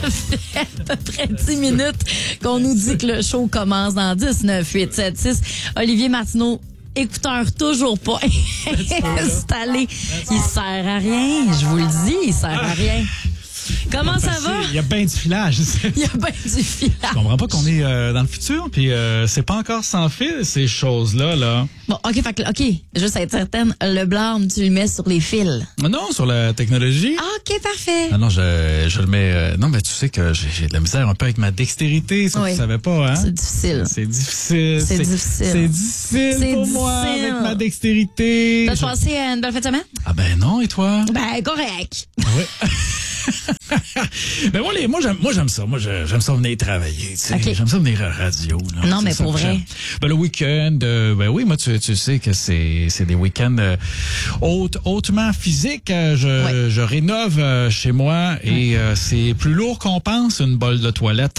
fait à peu près 10 minutes qu'on nous dit que le show commence dans 10, 9, 8, 7, 6. Olivier Martineau, écouteur toujours pas installé. Il sert à rien, je vous le dis, il sert à rien. Comment ça va? Il y a bien du filage. Il y a bien du filage. Je comprends pas qu'on est dans le futur, puis c'est pas encore sans fil, ces choses-là, là. Bon, OK, juste être certaine, le blâme, tu le mets sur les fils. Non, sur la technologie. Ah, OK, parfait. Non, je le mets... non, mais tu sais que j'ai de la misère un peu avec ma dextérité, ça, tu savais pas, hein? C'est difficile. C'est difficile. C'est difficile pour moi, avec ma dextérité. T'as passé une belle fin de semaine? Ah ben non, et toi? Ben, correct. Oui. Ben moi j'aime ça. Moi j'aime ça venir travailler. Tu sais. Okay. J'aime ça venir à la radio. Là. Non, mais pour vrai. Ben le week-end, ben oui, moi tu sais que c'est des week-ends hautement physiques. Je rénove chez moi et c'est plus lourd qu'on pense une bolle de toilette.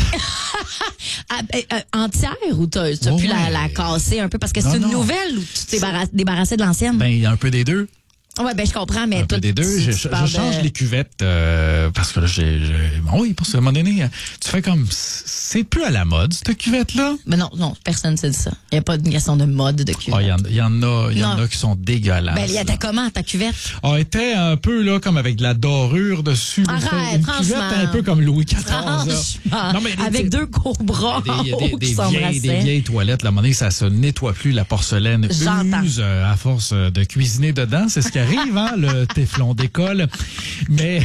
Entière ou t'as pu la casser un peu parce que c'est une nouvelle ou tu t'es débarrassé de l'ancienne? Ben il y a un peu des deux. Ouais, ben je comprends, mais un peu des deux. Je change les cuvettes parce que là, oui, parce qu'à un moment donné, tu fais comme c'est plus à la mode cette cuvette là. Mais non, personne ne s'est dit ça. Il y a pas de question de mode de cuvette. Il y en a qui sont dégueulasses. Ben il était comment ta cuvette? Elle était un peu là comme avec de la dorure dessus. Arrête, une franchement. cuvette un peu comme Louis XIV. Non, mais avec deux cobras qui s'embrassaient. Des vieilles toilettes, là, à un moment donné, ça se nettoie plus, la porcelaine use à force de cuisiner dedans, c'est ce qui arrive, hein, le téflon d'école. Mais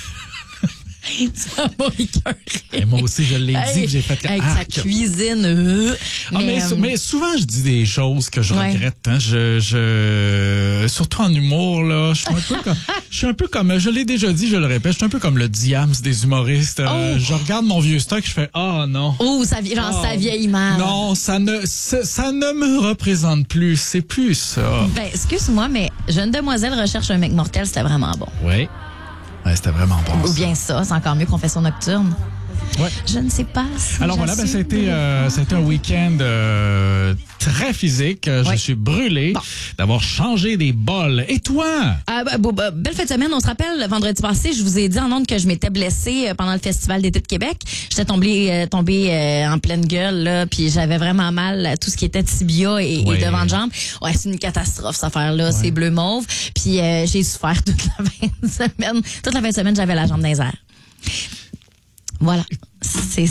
ça m'a écœuré. Et moi aussi, je l'ai dit, j'ai fait avec sa cuisine. Mais souvent, je dis des choses que je regrette. Hein. Surtout en humour, là, je suis un peu comme, je l'ai déjà dit, je le répète, je suis un peu comme le Diams des humoristes. Je regarde mon vieux stock, je fais, non. Oh, sa vieille image. Non, ça ne me représente plus. C'est plus ça. Ben, excuse-moi, mais Jeune Demoiselle recherche un mec mortel, c'était vraiment bon. Oui. Ouais, c'était vraiment bon. Ou bien ça, c'est encore mieux Confession nocturne. Ouais. Je ne sais pas si alors voilà, c'était un week-end très physique. Je suis brûlé d'avoir changé des bols. Et toi? Belle fin de semaine. On se rappelle, vendredi passé, je vous ai dit en ondes que je m'étais blessée pendant le Festival d'été de Québec. J'étais tombée en pleine gueule, là, puis j'avais vraiment mal à tout ce qui était tibia et devant de jambe. Ouais, c'est une catastrophe, cette affaire-là. Ouais. C'est bleu mauve. Puis j'ai souffert toute la fin de semaine. Toute la fin de semaine, j'avais la jambe dans les airs. Voilà. C'est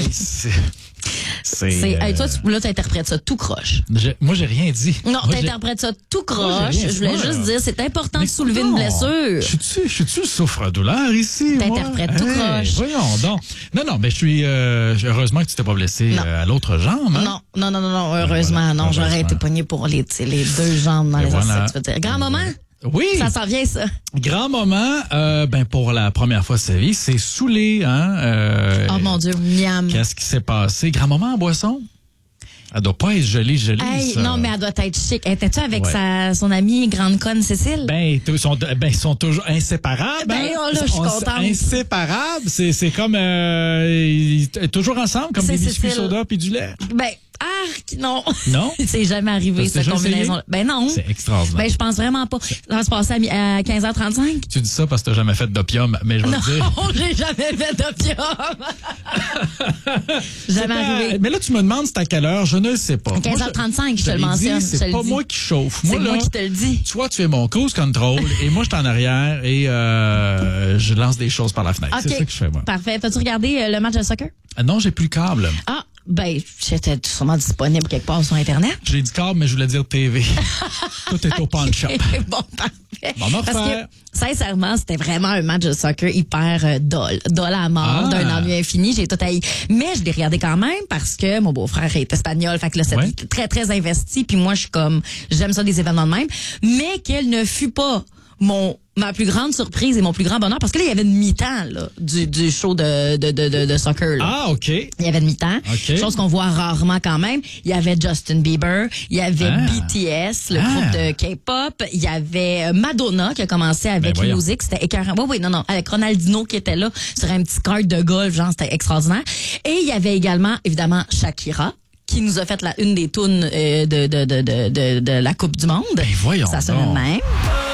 toi, tu interprètes ça tout croche. Moi, j'ai rien dit. Non, tu interprètes ça tout croche. Je voulais juste dire, c'est important de soulever une blessure. Je suis le souffre-douleur ici. Tu interprètes tout croche. Voyons donc. Non, mais je suis heureusement que tu t'es pas blessé à l'autre jambe. Hein? Non, heureusement, non. J'aurais été poignée pour les deux jambes dans les oreilles, tu veux dire. Grand moment? Oui. Ça s'en vient, ça. Grand moment, pour la première fois de sa vie, c'est saoulé, hein. Oh mon Dieu, miam. Qu'est-ce qui s'est passé? Grand moment en boisson? Elle doit pas être jolie, ça. Non, mais elle doit être chic. Étais-tu avec son amie grande conne Cécile? Ils sont toujours inséparables. Là, je suis contente. Inséparables, c'est comme toujours ensemble, comme des biscuits soda puis du lait. Non. Non? C'est jamais arrivé, cette combinaison. Ben non. C'est extraordinaire. Ben, je pense vraiment pas. Ça va se passer à 15h35. Tu dis ça parce que t'as jamais fait d'opium, mais je vais te dire. Non, j'ai jamais fait d'opium. Jamais arrivé. Mais là, tu me demandes c'est à quelle heure, je ne le sais pas. 15h35, je te le mentionne. C'est pas moi qui chauffe. C'est moi qui te le dis. Toi, tu fais mon cruise control et moi, je suis en arrière et je lance des choses par la fenêtre. Okay. C'est ça que je fais, moi. Parfait. T'as-tu regardé le match de soccer? Non, j'ai plus le câble. J'étais sûrement disponible quelque part sur Internet. J'ai dit câble, mais je voulais dire TV. Tout est au pawn shop. Bon, parfait. Bon, parce que, sincèrement, c'était vraiment un match de soccer hyper dol à mort, d'un ennui infini. J'ai tout haï. Mais je l'ai regardé quand même parce que mon beau-frère est espagnol. Fait que là, c'était très, très investi. Puis moi, je suis comme, j'aime ça des événements de même. Mais qu'elle ne fut pas ma plus grande surprise et mon plus grand bonheur, parce que là, il y avait une mi-temps, là, du show de soccer, là. Ah, OK. Il y avait une mi-temps. Okay. Chose qu'on voit rarement quand même. Il y avait Justin Bieber. Il y avait BTS, le groupe de K-pop. Il y avait Madonna qui a commencé avec Music. C'était écœurant. Non. Avec Ronaldinho qui était là sur un petit kart de golf. Genre, c'était extraordinaire. Et il y avait également, évidemment, Shakira, qui nous a fait une des tunes de la Coupe du Monde. Ben voyons. Ça sonne même.